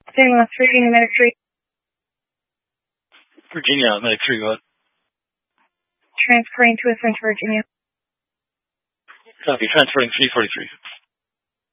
Standing on Virginia Medic 3. Virginia, Medic 3, go ahead. Transferring to Ascension, Virginia. Copy, transferring 343.